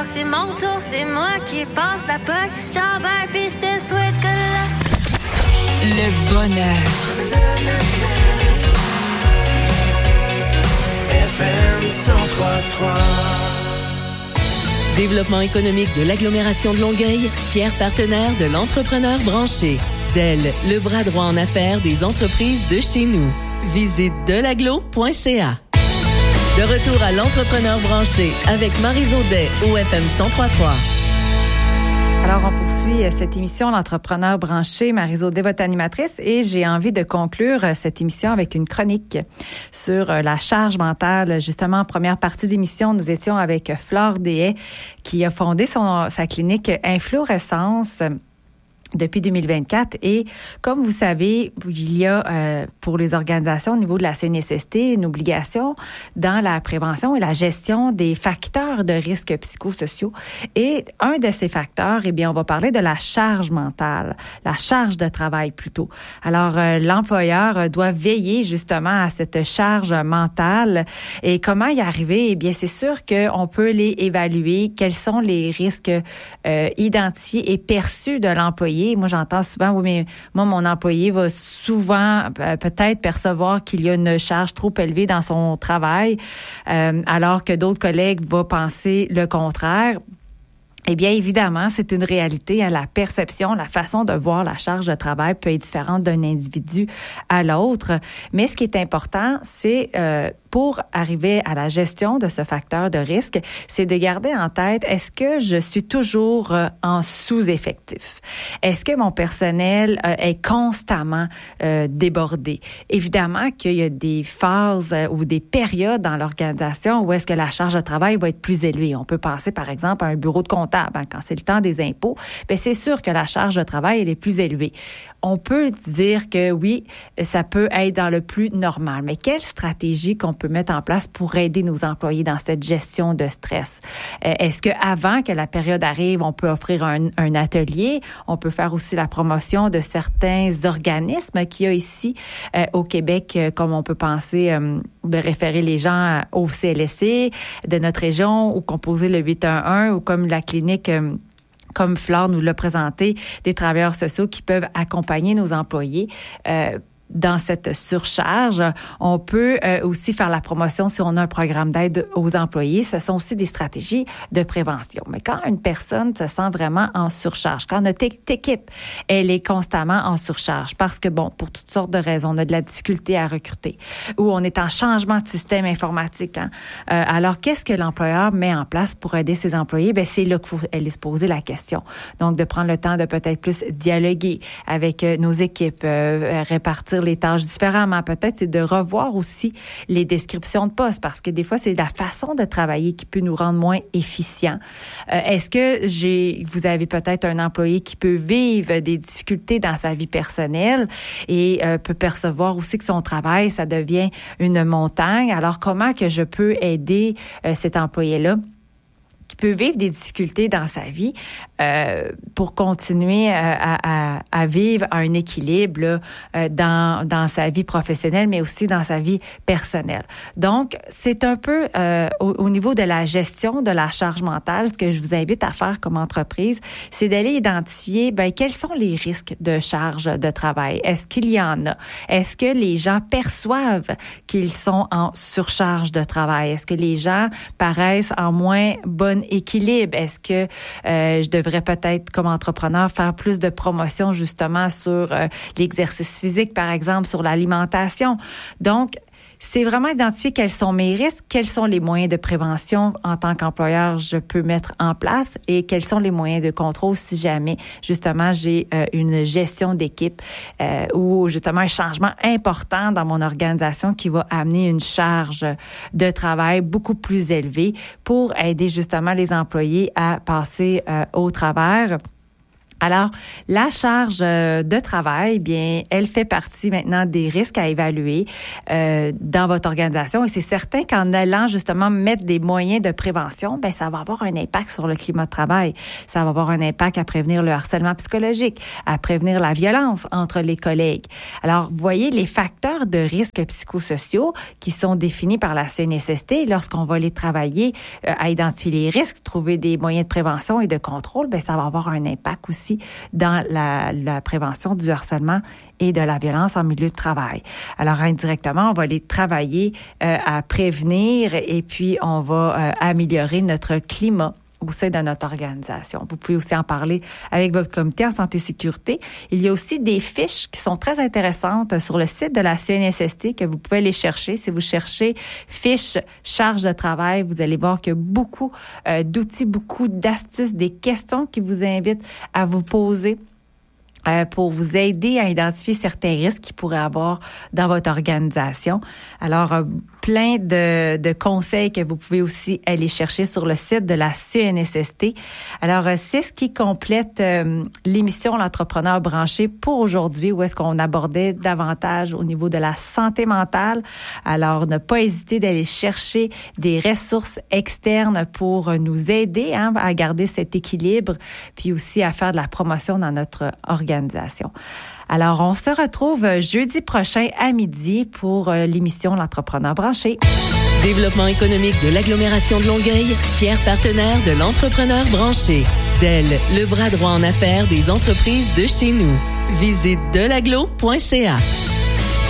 croire que c'est mon tour, c'est moi qui passe la POC. Ciao, bye, puis je te souhaite que le bonheur. FM 103.3. Développement économique de l'agglomération de Longueuil, fier partenaire de l'entrepreneur branché. Dell, le bras droit en affaires des entreprises de chez nous. Visite delaglo.ca. De retour à l'entrepreneur branché avec Maryse Audet au FM 103.3. Alors, on poursuit cette émission, l'entrepreneur branché. Maryse Audet, votre animatrice, et j'ai envie de conclure cette émission avec une chronique sur la charge mentale. Justement, en première partie d'émission, nous étions avec Flore Deshaies, qui a fondé sa clinique Inflorescence depuis 2024. Et comme vous savez, il y a pour les organisations au niveau de la CNESST une obligation dans la prévention et la gestion des facteurs de risques psychosociaux. Et un de ces facteurs, eh bien, on va parler de la charge mentale, la charge de travail plutôt. Alors, l'employeur doit veiller justement à cette charge mentale. Et comment y arriver? Eh bien, c'est sûr qu'on peut les évaluer. Quels sont les risques identifiés et perçus de l'employé? Moi, j'entends souvent, oui, mais moi, mon employé va souvent peut-être percevoir qu'il y a une charge trop élevée dans son travail, alors que d'autres collègues vont penser le contraire. Eh bien, évidemment, c'est une réalité. La perception, la façon de voir la charge de travail peut être différente d'un individu à l'autre. Mais ce qui est important, c'est pour arriver à la gestion de ce facteur de risque, c'est de garder en tête, est-ce que je suis toujours en sous-effectif? Est-ce que mon personnel est constamment débordé? Évidemment qu'il y a des phases ou des périodes dans l'organisation où est-ce que la charge de travail va être plus élevée. On peut penser, par exemple, à un bureau de comptable. Quand c'est le temps des impôts, bien, c'est sûr que la charge de travail elle est plus élevée. On peut dire que oui, ça peut être dans le plus normal. Mais quelle stratégie qu'on peut mettre en place pour aider nos employés dans cette gestion de stress? Est-ce que avant que la période arrive, on peut offrir un atelier? On peut faire aussi la promotion de certains organismes qu'il y a ici au Québec, comme on peut penser de référer les gens au CLSC de notre région ou composer le 811 ou comme la clinique comme Flore nous l'a présenté, des travailleurs sociaux qui peuvent accompagner nos employés dans cette surcharge. On peut aussi faire la promotion si on a un programme d'aide aux employés. Ce sont aussi des stratégies de prévention. Mais quand une personne se sent vraiment en surcharge, quand notre équipe, elle est constamment en surcharge, parce que, bon, pour toutes sortes de raisons, on a de la difficulté à recruter, ou on est en changement de système informatique, alors qu'est-ce que l'employeur met en place pour aider ses employés? Bien, c'est là qu'il faut aller se poser la question. Donc, de prendre le temps de peut-être plus dialoguer avec nos équipes, répartir les tâches différemment. Peut-être c'est de revoir aussi les descriptions de postes parce que des fois, c'est la façon de travailler qui peut nous rendre moins efficients. Est-ce que vous avez peut-être un employé qui peut vivre des difficultés dans sa vie personnelle et peut percevoir aussi que son travail, ça devient une montagne. Alors, comment que je peux aider cet employé-là qui peut vivre des difficultés dans sa vie pour continuer à vivre un équilibre là, dans sa vie professionnelle, mais aussi dans sa vie personnelle. Donc, c'est un peu au niveau de la gestion de la charge mentale, ce que je vous invite à faire comme entreprise, c'est d'aller identifier quels sont les risques de charge de travail. Est-ce qu'il y en a? Est-ce que les gens perçoivent qu'ils sont en surcharge de travail? Est-ce que les gens paraissent en moins bon équilibre? Est-ce que je devrais peut-être, comme entrepreneur, faire plus de promotion justement sur l'exercice physique, par exemple, sur l'alimentation? Donc, c'est vraiment identifier quels sont mes risques, quels sont les moyens de prévention en tant qu'employeur je peux mettre en place et quels sont les moyens de contrôle si jamais, justement, j'ai une gestion d'équipe ou justement un changement important dans mon organisation qui va amener une charge de travail beaucoup plus élevée pour aider justement les employés à passer au travers Alors, la charge de travail, bien, elle fait partie maintenant des risques à évaluer dans votre organisation. Et c'est certain qu'en allant justement mettre des moyens de prévention, bien, ça va avoir un impact sur le climat de travail. Ça va avoir un impact à prévenir le harcèlement psychologique, à prévenir la violence entre les collègues. Alors, vous voyez les facteurs de risques psychosociaux qui sont définis par la CNSST. Lorsqu'on va les travailler à identifier les risques, trouver des moyens de prévention et de contrôle, bien, ça va avoir un impact aussi dans la prévention du harcèlement et de la violence en milieu de travail. Alors, indirectement, on va les travailler à prévenir et puis on va améliorer notre climat au sein de notre organisation. Vous pouvez aussi en parler avec votre comité en santé et sécurité. Il y a aussi des fiches qui sont très intéressantes sur le site de la CNSST que vous pouvez aller chercher. Si vous cherchez fiches charge de travail, vous allez voir qu'il y a beaucoup d'outils, beaucoup d'astuces, des questions qui vous invitent à vous poser pour vous aider à identifier certains risques qu'il pourrait avoir dans votre organisation. Alors, plein de conseils que vous pouvez aussi aller chercher sur le site de la CNSST. Alors, c'est ce qui complète l'émission L'Entrepreneur branché pour aujourd'hui, où est-ce qu'on abordait davantage au niveau de la santé mentale. Alors, ne pas hésiter d'aller chercher des ressources externes pour nous aider à garder cet équilibre, puis aussi à faire de la promotion dans notre organisation. Alors, on se retrouve jeudi prochain à midi pour l'émission L'Entrepreneur branché. Développement économique de l'agglomération de Longueuil, fier partenaire de l'entrepreneur branché. DEL, le bras droit en affaires des entreprises de chez nous. Visite delaglo.ca.